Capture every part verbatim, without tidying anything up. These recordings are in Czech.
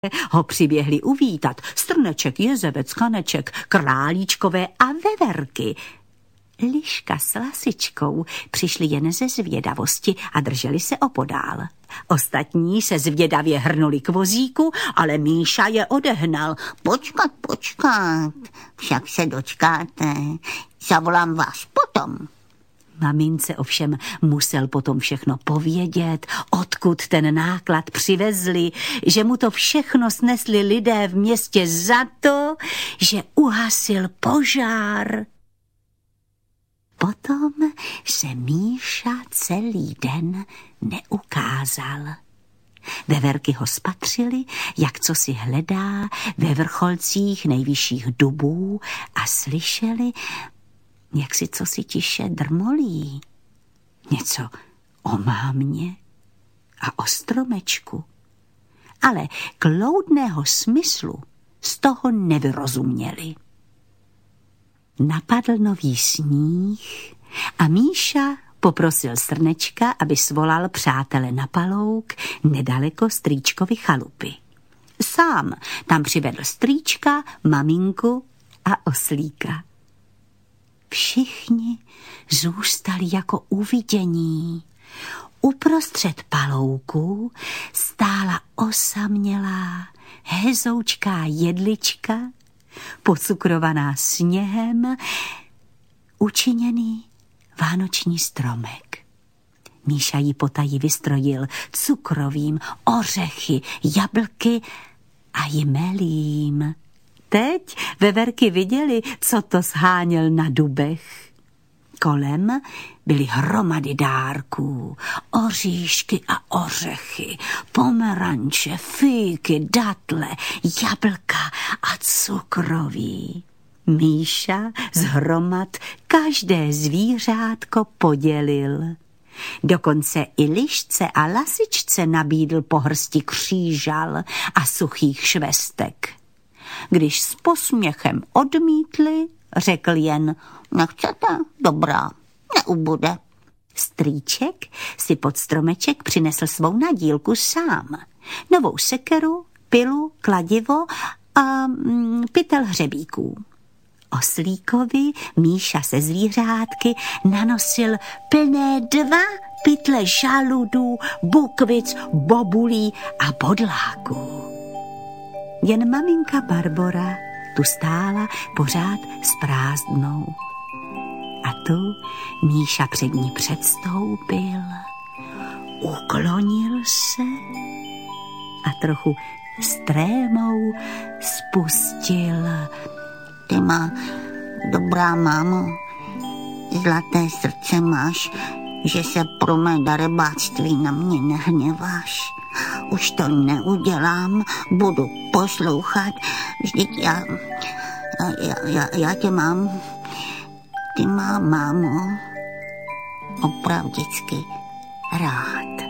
ho přiběhli uvítat Strneček, Jezevec, Kaneček, Králíčkové a Veverky. Liška s Lasičkou přišli jen ze zvědavosti a drželi se opodál. Ostatní se zvědavě hrnuli k vozíku, ale Míša je odehnal. Počkat, počkat, však se dočkáte, zavolám vás potom. Mamince ovšem musel potom všechno povědět, odkud ten náklad přivezli, že mu to všechno snesli lidé v městě za to, že uhasil požár. Potom se Míša celý den neukázal. Veverky ho spatřili, jak co si hledá ve vrcholcích nejvyšších dubů a slyšeli, jak si co si tiše drmolí. Něco o mámě a o stromečku. Ale kloudného smyslu z toho nevyrozuměli. Napadl nový sníh a Míša poprosil Strnečka, aby svolal přátele na palouk nedaleko strýčkovy chalupy. Sám tam přivedl strýčka, maminku a oslíka. Všichni zůstali jako uvidění. Uprostřed palouku stála osamělá, hezoučká jedlička, pocukrovaná sněhem, učiněný vánoční stromek. Míša ji potají vystrojil cukrovým, ořechy, jablky a jmelím. Teď Veverky viděli, co to sháněl na dubech. Kolem byly hromady dárků, oříšky a ořechy, pomeranče, fíky, datle, jablka a cukroví. Míša z hromad každé zvířátko podělil. Dokonce i lišce a lasičce nabídl po hrsti křížal a suchých švestek. Když s posměchem odmítli, řekl jen: Nechcete? Dobrá, neubude. Strýček si pod stromeček přinesl svou nadílku sám. Novou sekeru, pilu, kladivo a mm, pytel hřebíků. Oslíkovi Míša se zvířátky nanosil plné dva pytle žaludů, bukvic, bobulí a bodláků. Jen maminka Barbora tu stála pořád s prázdnou. A tu Míša před ní předstoupil, uklonil se a trochu s trémou spustil: Ty má, dobrá mámo, zlaté srdce máš, že se pro mé darebáctví na mě nehněváš. Už to neudělám, budu poslouchat, vždyť já, já, já, já tě mám, ty má, mámo, opravdicky rád.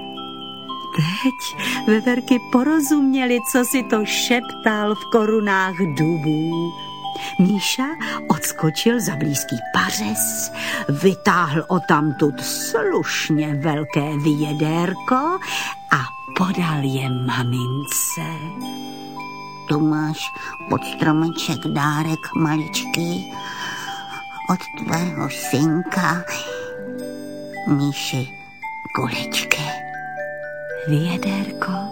Teď Veverky porozuměli, co si to šeptal v korunách dubů. Míša odskočil za blízký pařez, vytáhl odtamtud slušně velké vyjedérko a podal je mamince. Tu máš pod stromeček dárek maličký od tvého synka Míši Kuličky. Vědérko,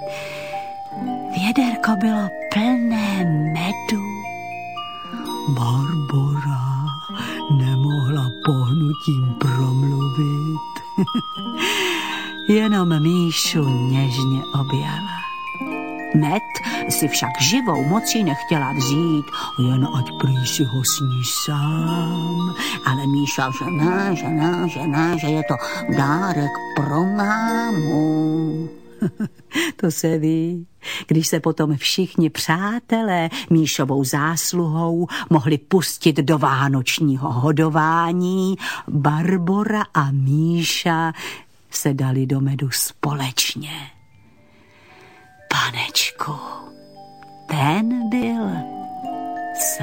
vědérko bylo plné medu. Barbora nemohla pohnutím promluvit. Jenom Míšu něžně objala. Med si však živou mocí nechtěla vzít, jen ať prý si ho sní sám. Ale Míša, že ne, že ne, že ne, že je to dárek pro mámu. To se ví. Když se potom všichni přátelé Míšovou zásluhou mohli pustit do vánočního hodování, Barbora a Míša se dali do medu společně. Panečku, ten byl